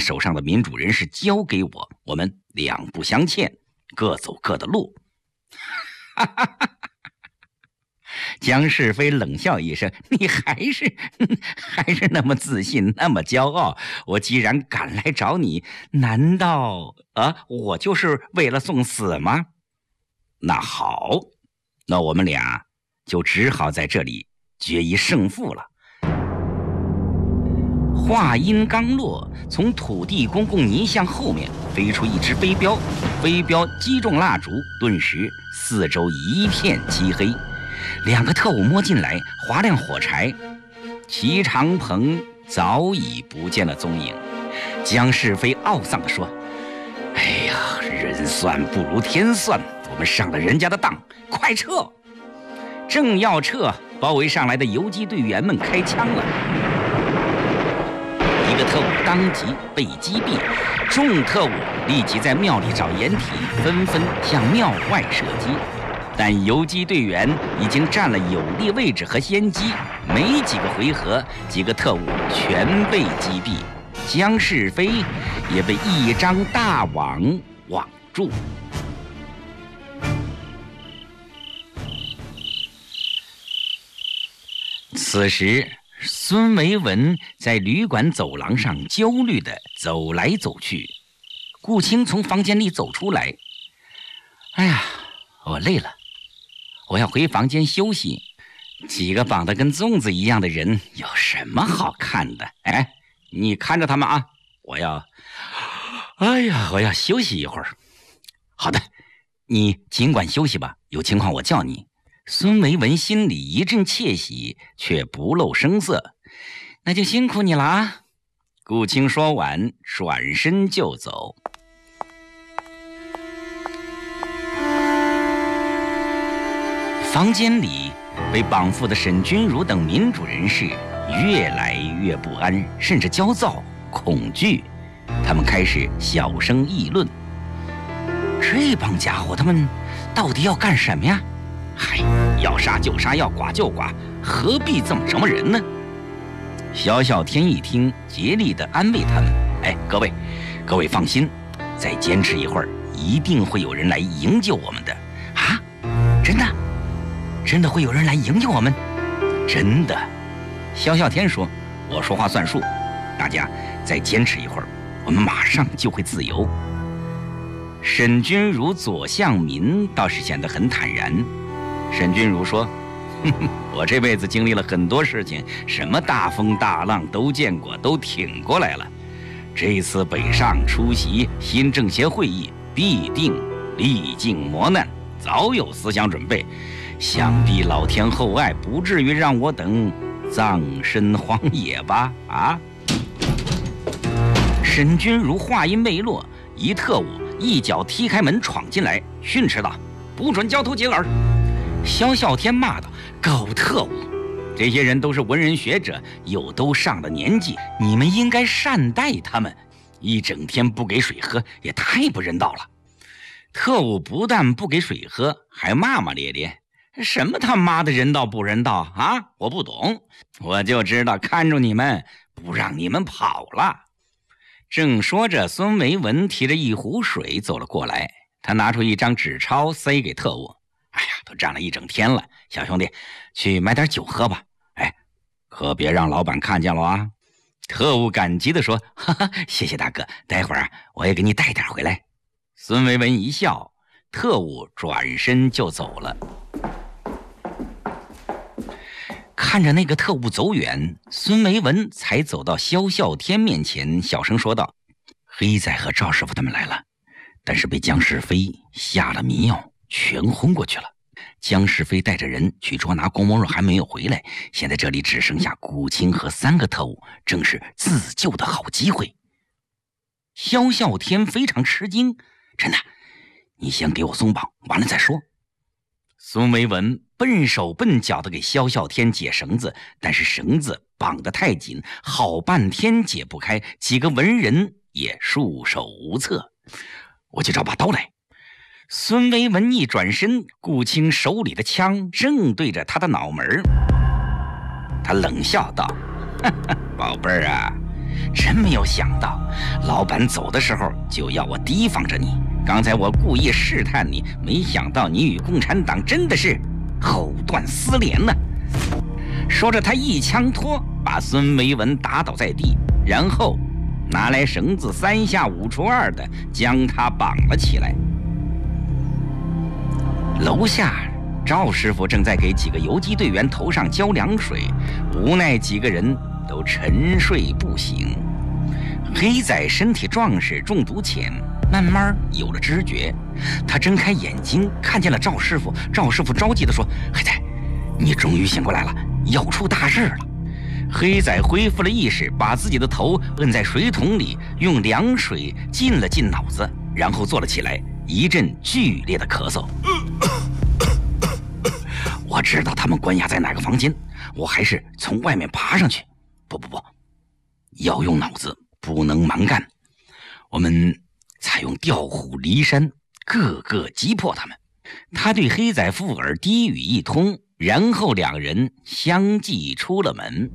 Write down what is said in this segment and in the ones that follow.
手上的民主人士交给我，我们两不相欠，各走各的路。姜世飞冷笑一声：“你还是那么自信，那么骄傲。我既然赶来找你，难道我就是为了送死吗？那好，那我们俩就只好在这里决一胜负了。”话音刚落，从土地公公泥像后面飞出一只飞镖，飞镖击中蜡烛，顿时四周一片漆黑。两个特务摸进来，划亮火柴，齐长鹏早已不见了踪影。姜世飞懊丧地说：“哎呀，人算不如天算，我们上了人家的当，快撤！”正要撤，包围上来的游击队员们开枪了。一个特务当即被击毙，众特务立即在庙里找掩体，纷纷向庙外射击。但游击队员已经占了有利位置和先机，没几个回合，几个特务全被击毙，姜世飞也被一张大网网住。此时孙维文在旅馆走廊上焦虑地走来走去。顾青从房间里走出来：“哎呀，我累了，我要回房间休息。几个绑得跟粽子一样的人有什么好看的？哎，你看着他们啊，我要休息一会儿。”“好的，你尽管休息吧，有情况我叫你。”孙维文心里一阵窃喜，却不露声色。“那就辛苦你了啊。”顾青说完，转身就走。房间里被绑缚的沈君儒等民主人士越来越不安，甚至焦躁、恐惧。他们开始小声议论：“这帮家伙，他们到底要干什么呀？嗨，要杀就杀，要剐就剐，何必这么折磨人呢？”萧啸天一听，竭力地安慰他们：“哎，各位放心，再坚持一会儿，一定会有人来营救我们的。”“啊，真的会有人来营救我们？”“真的。”萧啸天说：“我说话算数，大家再坚持一会儿，我们马上就会自由。”沈君儒、左相民倒是显得很坦然。沈君儒说：“我这辈子经历了很多事情，什么大风大浪都见过，都挺过来了。这次北上出席新政协会议，必定历尽磨难，早有思想准备。想必老天厚爱，不至于让我等葬身荒野吧？”啊！沈君儒话音未落，一特务一脚踢开门闯进来，训斥道：“不准交头接耳！”萧啸天骂道：“狗特务！这些人都是文人学者，又都上了年纪，你们应该善待他们，一整天不给水喝，也太不人道了。”特务不但不给水喝，还骂骂咧咧：“什么他妈的人道不人道啊？我不懂，我就知道看住你们，不让你们跑了。”正说着，孙维文提着一壶水走了过来，他拿出一张纸钞塞给特务：“哎呀，都站了一整天了，小兄弟，去买点酒喝吧。哎，可别让老板看见了啊。”特务感激地说：“哈哈，谢谢大哥，待会儿我也给你带点回来。”孙维文一笑，特务转身就走了。看着那个特务走远，孙维文才走到萧啸天面前，小声说道：“黑仔和赵师傅他们来了，但是被姜世飞下了迷药，全昏过去了。姜世飞带着人去捉拿郭沫若还没有回来，现在这里只剩下顾青和3个特务，正是自救的好机会。”萧啸天非常吃惊：“真的？你先给我松绑，完了再说。”孙维文笨手笨脚地给萧啸天解绳子，但是绳子绑得太紧，好半天解不开，几个文人也束手无策。“我去找把刀来。”孙维文一转身，顾青手里的枪正对着他的脑门，他冷笑道：“宝贝儿啊， 真没有想到，老板走的时候就要我提防着你。刚才我故意试探你，没想到你与共产党真的是藕断丝连呢。说着，他一枪托把孙维文打倒在地，然后拿来绳子3下5除2的将他绑了起来。楼下，赵师傅正在给几个游击队员头上浇凉水，无奈几个人都沉睡不醒。黑仔身体壮实，中毒浅，慢慢有了知觉。他睁开眼睛，看见了赵师傅。赵师傅着急地说：“黑仔，你终于醒过来了，要出大事了。”黑仔恢复了意识，把自己的头摁在水桶里，用凉水浸了进脑子，然后坐了起来，一阵剧烈的咳嗽。我知道他们关押在哪个房间，我还是从外面爬上去。不，要用脑子，不能蛮干。我们采用调虎离山，个个击破他们。他对黑仔附耳低语一通，然后两人相继出了门。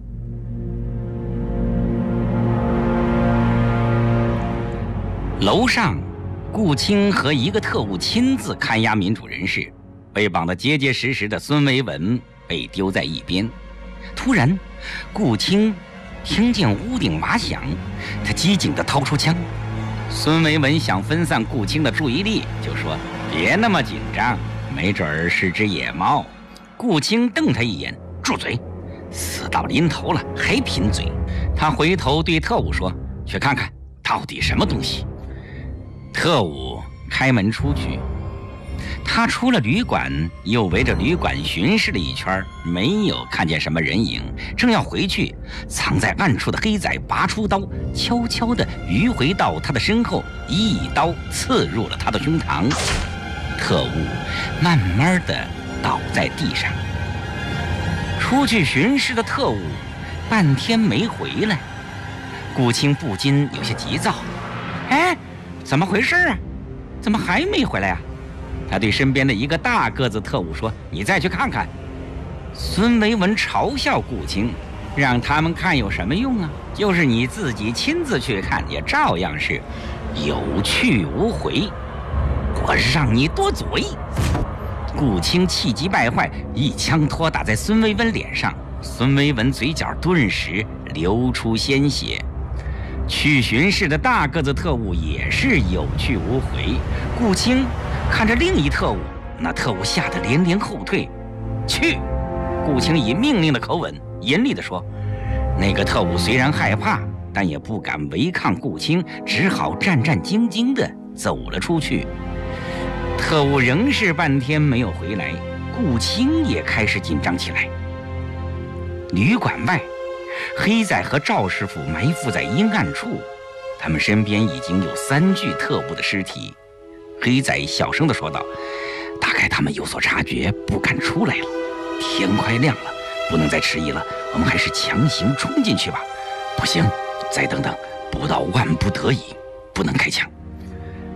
楼上，顾青和一个特务亲自看押民主人士，被绑得结结实实的孙维文被丢在一边。突然，顾青听见屋顶马响，他机警地掏出枪。孙维文想分散顾青的注意力，就说：“别那么紧张，没准儿是只野猫。”顾青瞪他一眼：“住嘴！死到临头了还贫嘴。”他回头对特务说：“去看看到底什么东西。”特务开门出去，他出了旅馆，又围着旅馆巡视了一圈，没有看见什么人影。正要回去，藏在暗处的黑仔拔出刀，悄悄地迂回到他的身后，一刀刺入了他的胸膛。特务慢慢地倒在地上。出去巡视的特务半天没回来，顾青不禁有些急躁：“哎，怎么回事啊？怎么还没回来啊？”他对身边的一个大个子特务说：“你再去看看。”孙维文嘲笑顾青：“让他们看有什么用啊？就是你自己亲自去看，也照样是有去无回。我让你多嘴！”顾青气急败坏，一枪托打在孙维文脸上，孙维文嘴角顿时流出鲜血。去巡视的大个子特务也是有去无回。顾青看着另一特务，那特务吓得连连后退。“去！”顾青以命令的口吻严厉地说。那个特务虽然害怕，但也不敢违抗顾青，只好战战兢兢地走了出去。特务仍是半天没有回来，顾青也开始紧张起来。旅馆外，黑仔和赵师傅埋伏在阴暗处，他们身边已经有3具特务的尸体。黑仔小声地说道：“大概他们有所察觉，不敢出来了。天快亮了，不能再迟疑了，我们还是强行冲进去吧。不行，再等等，不到万不得已，不能开枪。”